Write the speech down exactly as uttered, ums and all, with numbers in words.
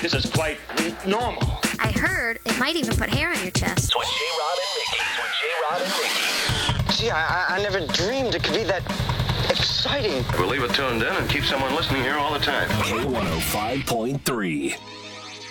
This is quite normal. I heard it might even put hair on your chest. It's with J-Rod and Mickey. It's with J-Rod and Mickey. Gee, I, I never dreamed it could be that exciting. We'll leave it tuned in and keep someone listening here all the time. K one oh five point three.